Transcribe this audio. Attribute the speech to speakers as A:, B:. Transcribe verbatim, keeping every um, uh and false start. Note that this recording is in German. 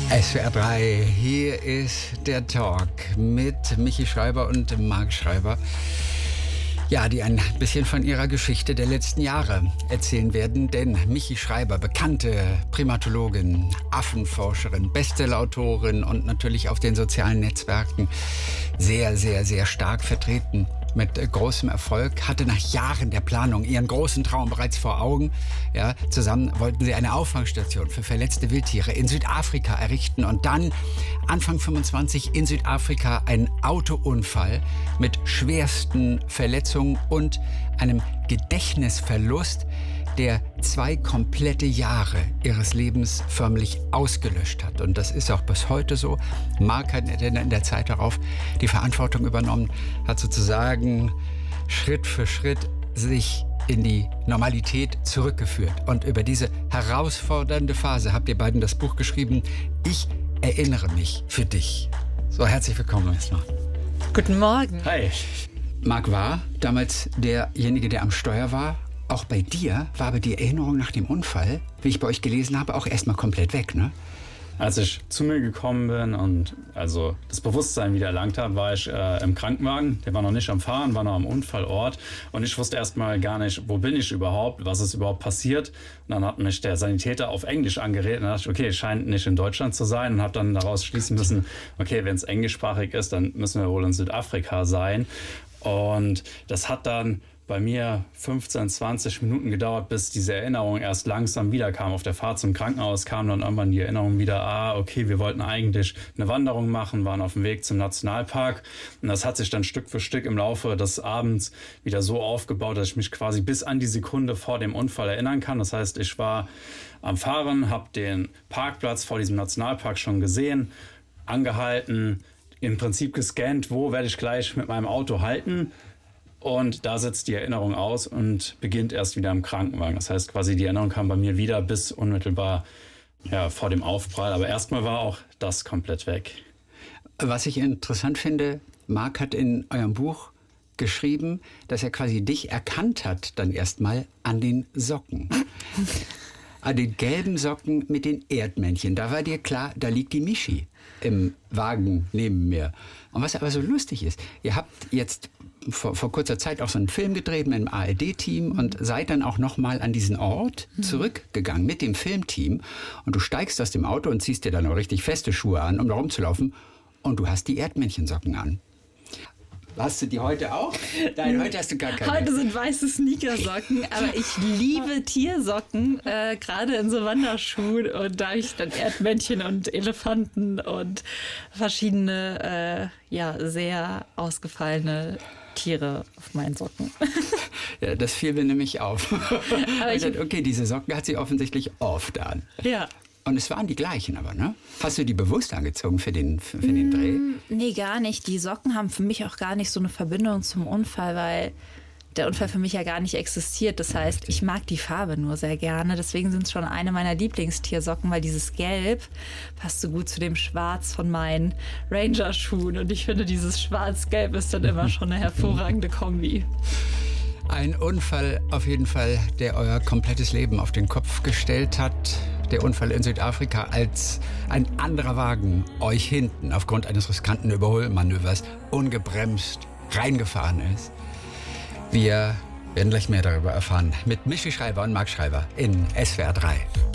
A: S W R drei, hier ist der Talk mit Michi Schreiber und Marc Schreiber. Ja, die ein bisschen von ihrer Geschichte der letzten Jahre erzählen werden. Denn Michi Schreiber, bekannte Primatologin, Affenforscherin, Bestsellerautorin und natürlich auf den sozialen Netzwerken sehr, sehr, sehr stark vertreten. Mit großem Erfolg, hatte nach Jahren der Planung ihren großen Traum bereits vor Augen. Ja, zusammen wollten sie eine Auffangstation für verletzte Wildtiere in Südafrika errichten und dann Anfang fünfundzwanzig in Südafrika ein Autounfall mit schwersten Verletzungen und einem Gedächtnisverlust, der zwei komplette Jahre ihres Lebens förmlich ausgelöscht hat. Und das ist auch bis heute so. Marc hat in der Zeit darauf die Verantwortung übernommen, hat sozusagen Schritt für Schritt sich in die Normalität zurückgeführt. Und über diese herausfordernde Phase habt ihr beiden das Buch geschrieben, Ich erinnere mich für dich. So, herzlich willkommen erstmal.
B: Guten Morgen.
A: Hi. Marc war damals derjenige, der am Steuer war. Auch bei dir war aber die Erinnerung nach dem Unfall, wie ich bei euch gelesen habe, auch erstmal komplett weg, ne?
C: Als ich zu mir gekommen bin und also das Bewusstsein wieder erlangt habe, war ich äh, im Krankenwagen. Der war noch nicht am Fahren, war noch am Unfallort. Und ich wusste erstmal gar nicht, wo bin ich überhaupt, was ist überhaupt passiert. Und dann hat mich der Sanitäter auf Englisch angeredet. Und dann dachte ich, okay, scheint nicht in Deutschland zu sein. Und habe dann daraus schließen müssen, okay, wenn es englischsprachig ist, dann müssen wir wohl in Südafrika sein. Und das hat dann bei mir fünfzehn, zwanzig Minuten gedauert, bis diese Erinnerung erst langsam wiederkam. Auf der Fahrt zum Krankenhaus kam dann irgendwann die Erinnerung wieder, ah, okay, wir wollten eigentlich eine Wanderung machen, waren auf dem Weg zum Nationalpark. Und das hat sich dann Stück für Stück im Laufe des Abends wieder so aufgebaut, dass ich mich quasi bis an die Sekunde vor dem Unfall erinnern kann. Das heißt, ich war am Fahren, habe den Parkplatz vor diesem Nationalpark schon gesehen, angehalten, im Prinzip gescannt, wo werde ich gleich mit meinem Auto halten. Und da setzt die Erinnerung aus und beginnt erst wieder im Krankenwagen. Das heißt quasi, die Erinnerung kam bei mir wieder bis unmittelbar ja, vor dem Aufprall. Aber erstmal war auch das komplett weg.
A: Was ich interessant finde, Marc hat in eurem Buch geschrieben, dass er quasi dich erkannt hat, dann erstmal an den Socken. An den gelben Socken mit den Erdmännchen. Da war dir klar, da liegt die Michi im Wagen neben mir. Und was aber so lustig ist, ihr habt jetzt vor, vor kurzer Zeit auch so einen Film gedreht mit einem A R D-Team und seid dann auch nochmal an diesen Ort zurückgegangen mit dem Filmteam. Und du steigst aus dem Auto und ziehst dir dann noch richtig feste Schuhe an, um da rumzulaufen. Und du hast die Erdmännchensocken an. Hast du die heute auch? Nein, heute hast du gar keine.
B: Heute sind weiße Sneakersocken, aber ich liebe Tiersocken, äh, gerade in so Wanderschuhen. Und da habe ich dann Erdmännchen und Elefanten und verschiedene, äh, ja, sehr ausgefallene Tiere auf meinen Socken.
A: Ja, das fiel mir nämlich auf. Aber ich dachte, okay, diese Socken hat sie offensichtlich oft an.
B: Ja.
A: Und es waren die gleichen aber, ne? Hast du die bewusst angezogen für den, für, für den Dreh?
B: Nee, gar nicht. Die Socken haben für mich auch gar nicht so eine Verbindung zum Unfall, weil der Unfall für mich ja gar nicht existiert. Das heißt, ich mag die Farbe nur sehr gerne. Deswegen sind es schon eine meiner Lieblingstiersocken, weil dieses Gelb passt so gut zu dem Schwarz von meinen Ranger-Schuhen. Und ich finde, dieses Schwarz-Gelb ist dann immer schon eine hervorragende Kombi.
A: Ein Unfall auf jeden Fall, der euer komplettes Leben auf den Kopf gestellt hat. Der Unfall in Südafrika, als ein anderer Wagen euch hinten aufgrund eines riskanten Überholmanövers ungebremst reingefahren ist. Wir werden gleich mehr darüber erfahren mit Michi Schreiber und Marc Schreiber in S W R drei.